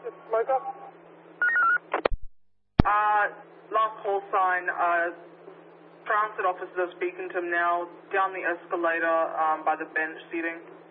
smoke up? Last call sign, transit officers speaking to him now, down the escalator, by the bench seating.